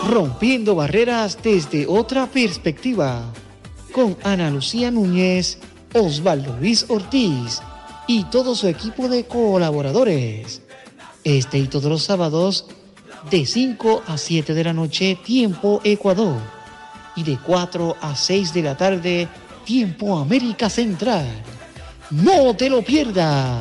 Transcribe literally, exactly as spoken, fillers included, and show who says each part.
Speaker 1: Rompiendo barreras desde otra perspectiva, con Ana Lucía Núñez, Osvaldo Luis Ortiz y todo su equipo de colaboradores. Este y todos los sábados, de cinco a siete de la noche, tiempo Ecuador, y de cuatro a seis de la tarde, tiempo América Central. ¡No te lo pierdas!